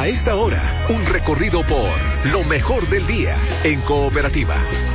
A esta hora, un recorrido por lo mejor del día en Cooperativa.